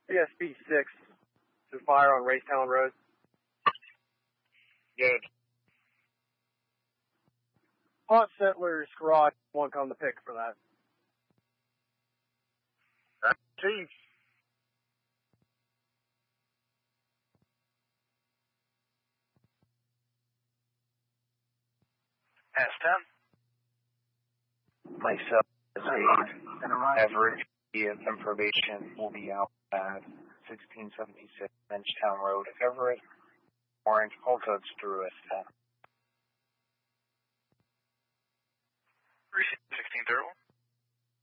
PSP 6 to fire on Racetown Road. Good. Haunt Settlers Garage won't come to pick for that. Chief. S10. Myself as aid. Everett information will be out at 1676 Benchtown Road, Everett. Orange Polkad's through S10. Receive 16 Thurl.